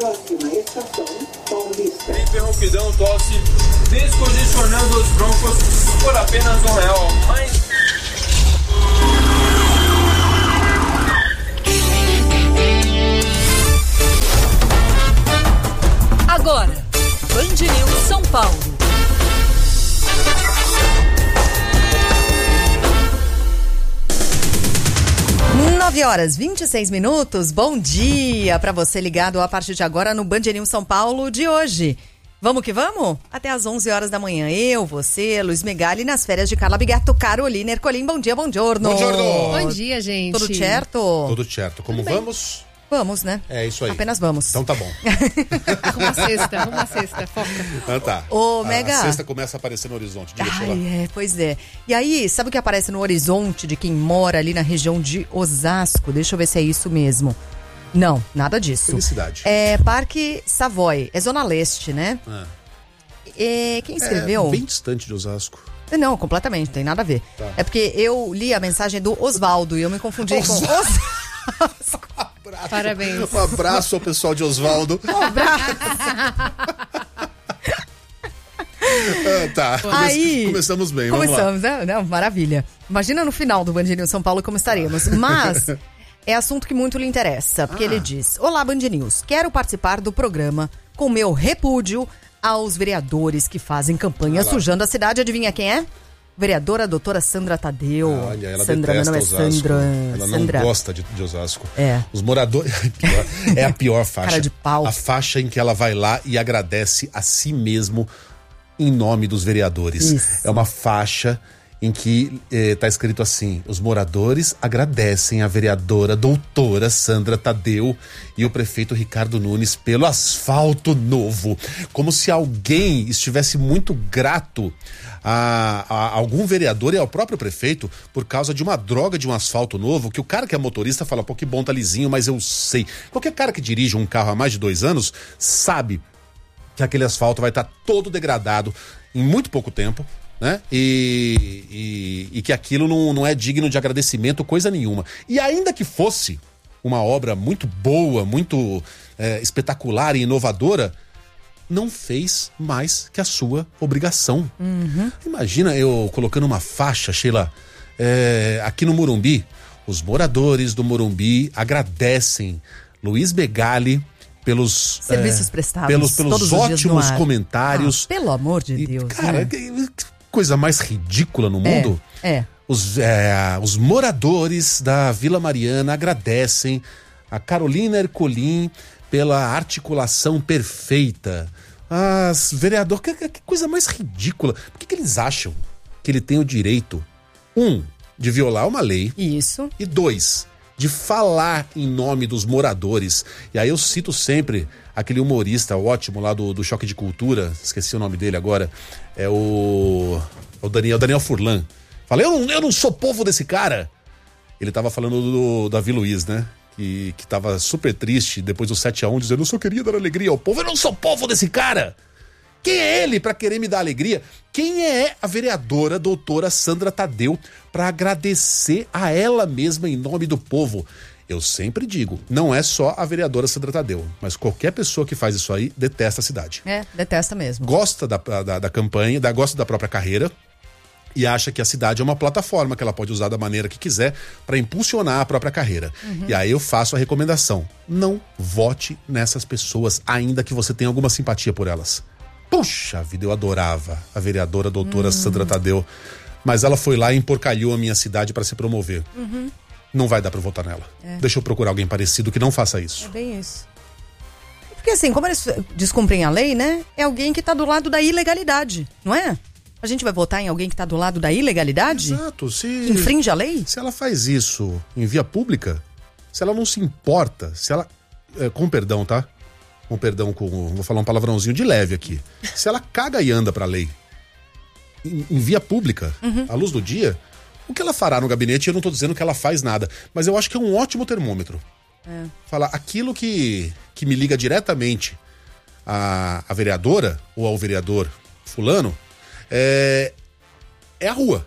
Próxima estação, Paulista. Interrompidão tosse, descongestionando os broncos por apenas R$1. Mas... Agora, Band News São Paulo. 9h26. Bom dia para você ligado a partir de agora no Band News São Paulo de hoje. Vamos que vamos? Até às 11 horas da manhã. Eu, você, Luiz Megali, nas férias de Carla Bigato, Carolina Ercolim. Bom dia, bom giorno. Bom dia, gente. Tudo certo? Tudo certo. Como vamos? Vamos, né? É isso aí. Apenas vamos. Então tá bom. Arruma a cesta, foca. Então tá. Ô, Mega. A cesta começa a aparecer no horizonte. Pois é. E aí, sabe o que aparece no horizonte de quem mora ali na região de Osasco? Deixa eu ver se é isso mesmo. Não, nada disso. Felicidade. É Parque Savoy, é Zona Leste, né? Quem escreveu? É bem distante de Osasco. Não, completamente, não tem nada a ver. Tá. É porque eu li a mensagem do Osvaldo e eu me confundi com Osasco. Parabéns. Um abraço ao pessoal de Osvaldo. Um abraço. Tá, começamos bem, vamos lá. Né? Não, maravilha. Imagina no final do Band News São Paulo como estaremos. Mas é assunto que muito lhe interessa, porque ele diz: Olá, Band News, quero participar do programa com meu repúdio aos vereadores que fazem campanha sujando a cidade. Adivinha quem é? Vereadora doutora Sandra Tadeu. Olha, ela Sandra, meu nome é Osasco. Sandra. Ela Sandra. não gosta de Osasco. É. Os moradores... É a pior faixa. Cara de pau. A faixa em que ela vai lá e agradece a si mesmo em nome dos vereadores. Isso. É uma faixa em que tá escrito assim: os moradores agradecem a vereadora doutora Sandra Tadeu e o prefeito Ricardo Nunes pelo asfalto novo. Como se alguém estivesse muito grato a algum vereador e ao próprio prefeito por causa de uma droga de um asfalto novo, que o cara que é motorista fala, pô, que bom, tá lisinho, mas eu sei. Qualquer cara que dirige um carro há mais de 2 anos sabe que aquele asfalto vai estar todo degradado em muito pouco tempo, né? E que aquilo não é digno de agradecimento, coisa nenhuma. E ainda que fosse uma obra muito boa, muito espetacular e inovadora, não fez mais que a sua obrigação. Imagina eu colocando uma faixa, Sheila, aqui no Morumbi. Os moradores do Morumbi agradecem Luiz Megali pelos serviços prestados, pelos ótimos comentários. Pelo amor de Deus. Cara, que coisa mais ridícula no mundo. Os moradores da Vila Mariana agradecem a Carolina Ercolim pela articulação perfeita. Vereador, que coisa mais ridícula. Por que eles acham que ele tem o direito, de violar uma lei? Isso. E 2, de falar em nome dos moradores. E aí eu cito sempre aquele humorista ótimo lá do Choque de Cultura, esqueci o nome dele agora, é o Daniel Furlan. Fala, eu não sou povo desse cara. Ele tava falando do Davi Luiz, né? Que tava super triste depois do 7-1, dizendo, eu só queria dar alegria ao povo. Eu não sou povo desse cara. Quem é ele para querer me dar alegria? Quem é a vereadora doutora Sandra Tadeu para agradecer a ela mesma em nome do povo? Eu sempre digo, não é só a vereadora Sandra Tadeu, mas qualquer pessoa que faz isso aí detesta a cidade. Detesta mesmo. Gosta da campanha, gosta da própria carreira e acha que a cidade é uma plataforma que ela pode usar da maneira que quiser para impulsionar a própria carreira. E aí eu faço a recomendação, não vote nessas pessoas, ainda que você tenha alguma simpatia por elas. Puxa vida, eu adorava a vereadora doutora Sandra Tadeu, mas ela foi lá e emporcalhou a minha cidade para se promover. Não vai dar para votar nela. Deixa eu procurar alguém parecido que não faça isso. É bem isso. Porque assim, como eles descumprem a lei, né? É alguém que tá do lado da ilegalidade, não é? A gente vai votar em alguém que tá do lado da ilegalidade? Exato. Que infringe a lei? Se ela faz isso em via pública, se ela não se importa, se ela... com perdão, tá? Com perdão, vou falar um palavrãozinho de leve aqui. Se ela caga e anda pra lei em via pública, à luz do dia, o que ela fará no gabinete, eu não tô dizendo que ela faz nada, mas eu acho que é um ótimo termômetro. Falar aquilo que me liga diretamente à vereadora ou ao vereador fulano é a rua,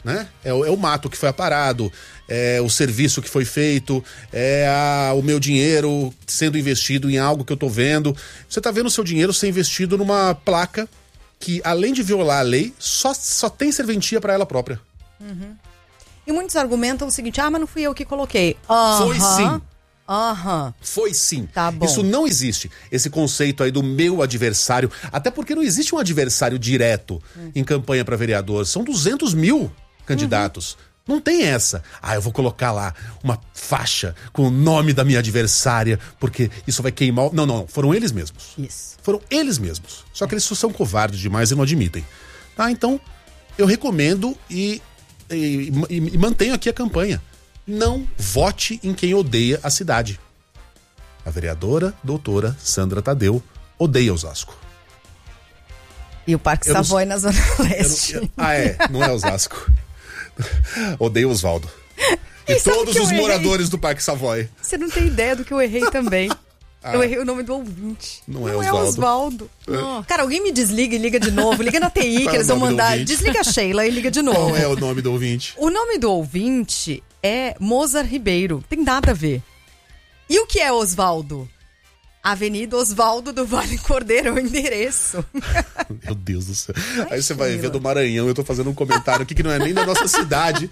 né? É o mato que foi aparado, é o serviço que foi feito, o meu dinheiro sendo investido em algo que eu tô vendo. Você tá vendo o seu dinheiro ser investido numa placa que, além de violar a lei, só tem serventia para ela própria. E muitos argumentam o seguinte, mas não fui eu que coloquei. Foi sim. Foi sim. Tá bom. Isso não existe. Esse conceito aí do meu adversário. Até porque não existe um adversário direto em campanha para vereador. São 200 mil candidatos. Não tem essa. Eu vou colocar lá uma faixa com o nome da minha adversária, porque isso vai queimar. Não. Foram eles mesmos. Isso. Foram eles mesmos. Só que eles são covardes demais e não admitem. Tá? Então, eu recomendo e mantenho aqui a campanha. Não vote em quem odeia a cidade. A vereadora doutora Sandra Tadeu odeia Osasco. E o Parque Savoy na Zona Leste. Não é Osasco. Odeia Osvaldo. E todos os moradores do Parque Savoy. Você não tem ideia do que eu errei também. Eu errei o nome do ouvinte. Não é Osvaldo. Cara, alguém me desliga e liga de novo. Liga na TI que eles vão mandar. Desliga a Sheila e liga de novo. Qual é o nome do ouvinte? O nome do ouvinte é Mozart Ribeiro. Tem nada a ver. E o que é Osvaldo? Avenida Osvaldo do Vale Cordeiro, é o endereço. Meu Deus do céu. Aí você vai ver do Maranhão, eu tô fazendo um comentário aqui que não é nem da nossa cidade.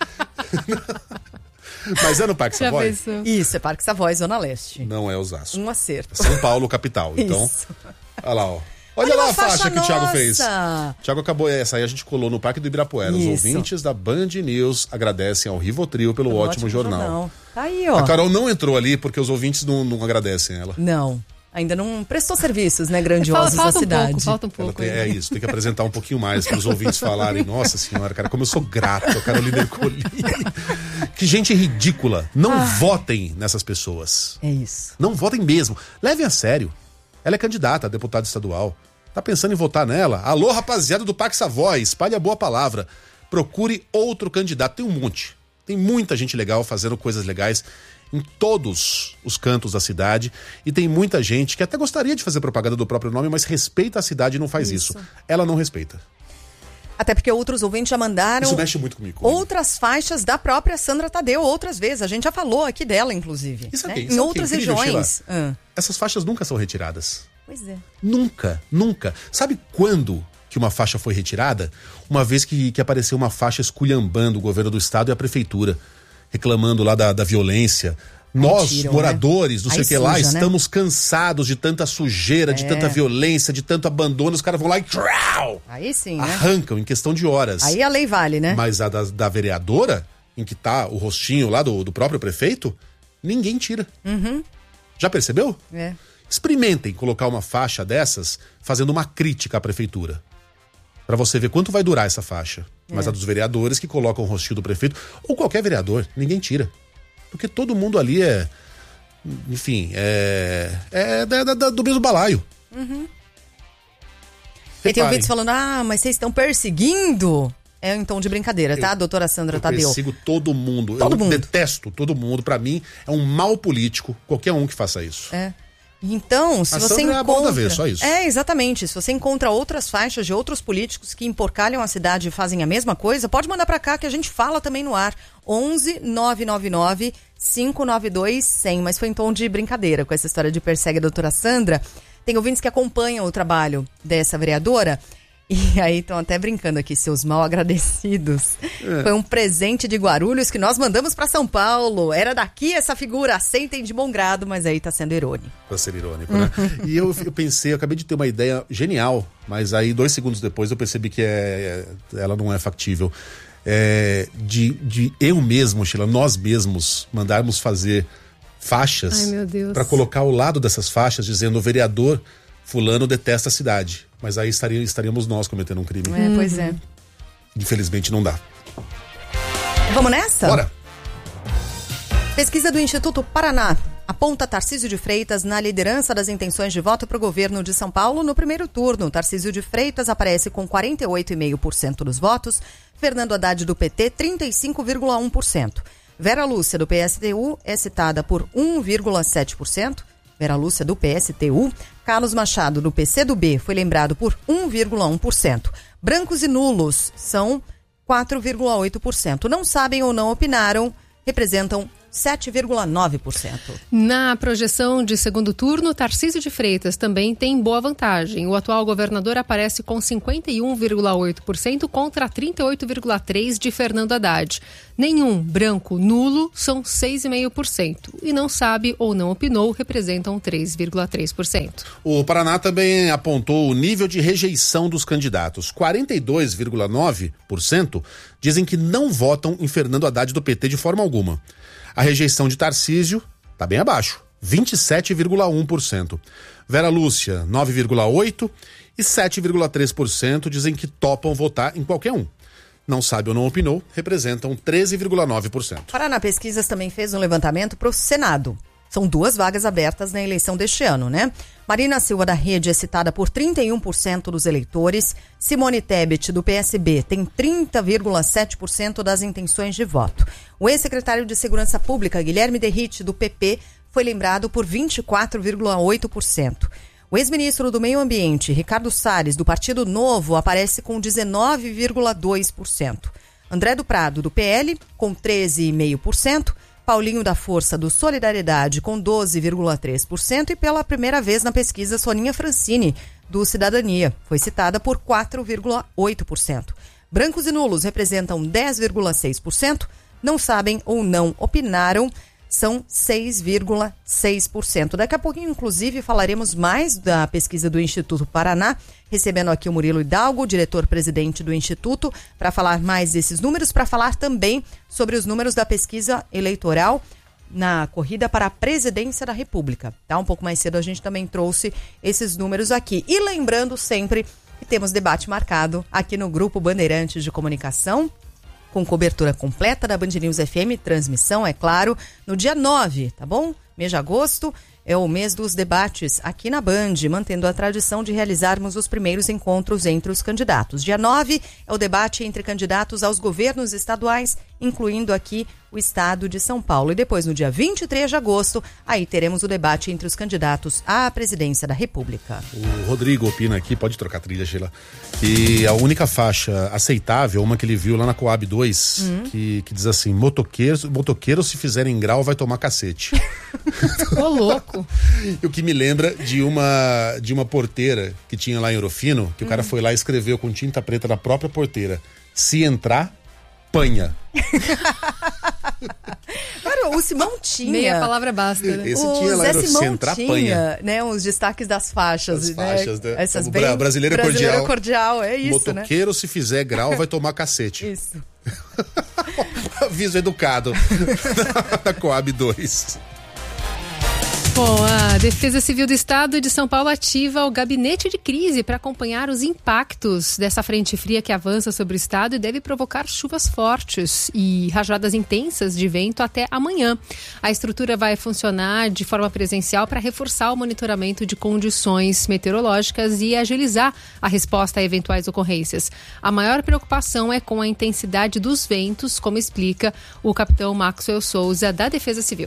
Mas é no Parque Savoy? Isso, é Parque Savoy, Zona Leste. Não é Osasco. Um acerto. São Paulo, capital. Então, olha lá, ó. Olha lá a faixa que o Thiago fez. O Thiago acabou essa aí, a gente colou no Parque do Ibirapuera. Os ouvintes da Band News agradecem ao Rivotril pelo ótimo jornal. Tá aí, ó. A Carol não entrou ali porque os ouvintes não agradecem ela. Não. Ainda não prestou serviços, né, grandiosos à cidade. Falta um pouco. É isso, tem que apresentar um pouquinho mais para os ouvintes falarem. Nossa senhora, cara, como eu sou grato a Carolina Ercolim. Que gente ridícula. Não votem nessas pessoas. É isso. Não votem mesmo. Levem a sério. Ela é candidata a deputada estadual. Tá pensando em votar nela? Alô, rapaziada do Parque Savoy, espalhe a boa palavra. Procure outro candidato. Tem um monte. Tem muita gente legal fazendo coisas legais em todos os cantos da cidade. E tem muita gente que até gostaria de fazer propaganda do próprio nome, mas respeita a cidade e não faz isso. Ela não respeita. Até porque outros ouvintes já mandaram... Isso mexe muito comigo. Outras faixas da própria Sandra Tadeu, outras vezes. A gente já falou aqui dela, inclusive. Isso né? aqui, em outras regiões. Essas faixas nunca são retiradas. Pois é. Nunca. Sabe quando que uma faixa foi retirada? Uma vez que apareceu uma faixa esculhambando o governo do estado e a prefeitura, reclamando lá da violência. Nós, moradores do sei que lá, estamos cansados de tanta sujeira, de tanta violência, de tanto abandono. Os caras vão lá e... Aí sim, arrancam em questão de horas. Aí a lei vale, né? Mas a da vereadora, em que tá o rostinho lá do próprio prefeito, ninguém tira. Já percebeu? Experimentem colocar uma faixa dessas fazendo uma crítica à prefeitura. Pra você ver quanto vai durar essa faixa. Mas a dos vereadores que colocam o rostinho do prefeito, ou qualquer vereador, ninguém tira. Porque todo mundo ali enfim, do mesmo balaio. E tem ouvintes falando, mas vocês estão perseguindo? É um tom de brincadeira, tá, doutora Sandra Tadeu? Eu persigo todo mundo. Detesto todo mundo. Pra mim, é um mal político qualquer um que faça isso. Então, se você encontra... é a bola da vez, só isso. Exatamente. Se você encontra outras faixas de outros políticos que emporcalham a cidade e fazem a mesma coisa, pode mandar pra cá que a gente fala também no ar. 11 999 592 100. Mas foi em tom de brincadeira com essa história de persegue a doutora Sandra. Tem ouvintes que acompanham o trabalho dessa vereadora. E aí estão até brincando aqui, seus mal agradecidos. Foi um presente de Guarulhos que nós mandamos para São Paulo. Era daqui essa figura, aceitem de bom grado, mas aí tá sendo irônico. Pra ser irônico, né? E eu pensei, eu acabei de ter uma ideia genial, mas aí 2 segundos depois eu percebi que ela não é factível. De eu mesmo, Sheila, nós mesmos mandarmos fazer faixas para colocar ao lado dessas faixas dizendo o vereador fulano detesta a cidade. Mas aí estaríamos nós cometendo um crime. Pois é. Infelizmente não dá. Vamos nessa? Bora! Pesquisa do Instituto Paraná aponta Tarcísio de Freitas na liderança das intenções de voto para o governo de São Paulo no primeiro turno. Tarcísio de Freitas aparece com 48,5% dos votos. Fernando Haddad do PT, 35,1%. Vera Lúcia do PSTU é citada por 1,7%. Vera Lúcia do PSTU. Carlos Machado do PCdoB foi lembrado por 1,1%. Brancos e nulos são 4,8%. Não sabem ou não opinaram, representam 7,9%. Na projeção de segundo turno, Tarcísio de Freitas também tem boa vantagem. O atual governador aparece com 51,8% contra 38,3% de Fernando Haddad. Nenhum, branco, nulo, são 6,5%. E não sabe ou não opinou, representam 3,3%. O Paraná também apontou o nível de rejeição dos candidatos. 42,9% dizem que não votam em Fernando Haddad do PT de forma alguma. A rejeição de Tarcísio está bem abaixo, 27,1%. Vera Lúcia, 9,8%. E 7,3% dizem que topam votar em qualquer um. Não sabe ou não opinou, representam 13,9%. Paraná Pesquisas também fez um levantamento para o Senado. São 2 vagas abertas na eleição deste ano, né? Marina Silva da Rede é citada por 31% dos eleitores. Simone Tebet, do PSB, tem 30,7% das intenções de voto. O ex-secretário de Segurança Pública, Guilherme Derrite, do PP, foi lembrado por 24,8%. O ex-ministro do Meio Ambiente, Ricardo Salles, do Partido Novo, aparece com 19,2%. André do Prado, do PL, com 13,5%. Paulinho da Força, do Solidariedade, com 12,3%. E pela primeira vez na pesquisa, Soninha Francini, do Cidadania, foi citada por 4,8%. Brancos e nulos representam 10,6%. Não sabem ou não opinaram, são 6,6%. Daqui a pouquinho, inclusive, falaremos mais da pesquisa do Instituto Paraná, recebendo aqui o Murilo Hidalgo, diretor-presidente do Instituto, para falar mais desses números, para falar também sobre os números da pesquisa eleitoral na corrida para a presidência da República. Tá? Um pouco mais cedo a gente também trouxe esses números aqui. E lembrando sempre que temos debate marcado aqui no Grupo Bandeirantes de Comunicação, com cobertura completa da Band News FM, transmissão, é claro, no dia 9, tá bom? Mês de agosto é o mês dos debates aqui na Band, mantendo a tradição de realizarmos os primeiros encontros entre os candidatos. Dia 9 é o debate entre candidatos aos governos estaduais, incluindo aqui o estado de São Paulo. E depois, no dia 23 de agosto, aí teremos o debate entre os candidatos à presidência da República. O Rodrigo opina aqui, pode trocar a trilha, Sheila, que a única faixa aceitável, uma que ele viu lá na Coab 2, que diz assim, motoqueiro se fizerem grau vai tomar cacete. Ô, louco! O que me lembra de uma porteira que tinha lá em Orofino, que o cara foi lá e escreveu com tinta preta na própria porteira, se entrar, panha. Cara, o Simão tinha. Meia palavra basta, né? Esse O tinha lá, Zé era Simão centrar, tinha, panha. né, os destaques das faixas. As faixas, né? Essas Como bem... brasileiro cordial, é isso, Motoqueiro, se fizer grau, vai tomar cacete. Isso. Aviso educado da Coab 2. Bom, a Defesa Civil do Estado de São Paulo ativa o gabinete de crise para acompanhar os impactos dessa frente fria que avança sobre o estado e deve provocar chuvas fortes e rajadas intensas de vento até amanhã. A estrutura vai funcionar de forma presencial para reforçar o monitoramento de condições meteorológicas e agilizar a resposta a eventuais ocorrências. A maior preocupação é com a intensidade dos ventos, como explica o capitão Maxwell Souza, da Defesa Civil.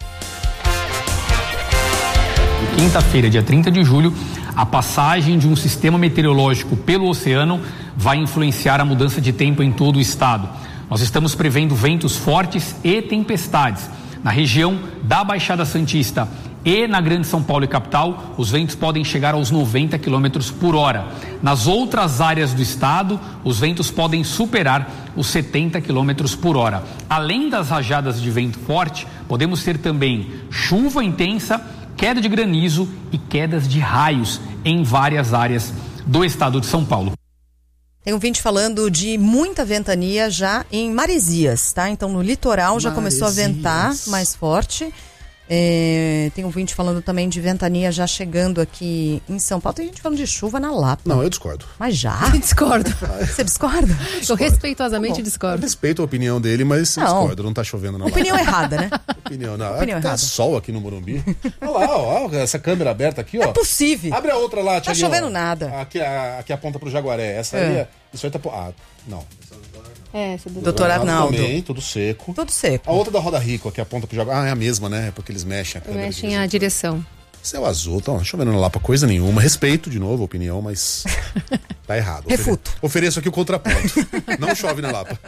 Quinta-feira, dia 30 de julho, a passagem de um sistema meteorológico pelo oceano vai influenciar a mudança de tempo em todo o estado. Nós estamos prevendo ventos fortes e tempestades. Na região da Baixada Santista e na Grande São Paulo e capital, os ventos podem chegar aos 90 km por hora. Nas outras áreas do estado, os ventos podem superar os 70 km por hora. Além das rajadas de vento forte, podemos ter também chuva intensa, queda de granizo e quedas de raios em várias áreas do estado de São Paulo. Tem um ouvinte falando de muita ventania já em Maresias, tá? Então no litoral já começou a ventar mais forte. Tem um ouvinte falando também de ventania já chegando aqui em São Paulo. Tem gente falando de chuva na Lapa. Não, eu discordo. Mas já? Discordo. Você discorda? Eu respeitosamente Eu discordo. respeito a opinião dele, mas eu discordo. Não tá chovendo na Lapa. Opinião errada, né? Opinião, não. Opinião Tá errada. sol aqui no Morumbi. Olha lá, ó, essa câmera aberta aqui, ó. É possível. Abre a outra lá, Tá Thiaguinho. chovendo nada. Aqui aponta pro Jaguaré. Essa aí, isso aí tá... não. Essa do Doutor Arnaldo. Também, tudo seco. Tudo seco. A outra da Roda Rico, aqui aponta pro Jaguaré. É a mesma, né? É porque eles mexem a câmera. Mexem a direção. Céu azul, tá chovendo na Lapa coisa nenhuma. Respeito, de novo, a opinião, mas tá errado. Refuto. Ofereço aqui o contraponto. Não chove na Lapa.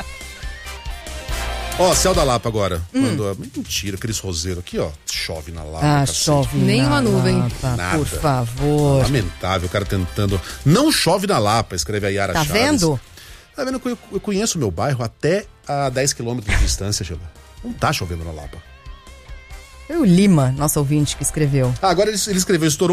Ó, céu da Lapa agora. Mandou. Mentira, aqueles roseiros aqui, ó. Chove na Lapa. Ah, cacete. chove Nem na uma nuvem. Lapa, Nada. por favor. Lamentável, o cara tentando. Não chove na Lapa, escreve a Yara Tá Chaves. vendo? Tá vendo que eu conheço o meu bairro até a 10 quilômetros de distância, Sheila. Não tá chovendo na Lapa. Foi o Lima, nosso ouvinte, que escreveu. Ah, agora ele escreveu, estourou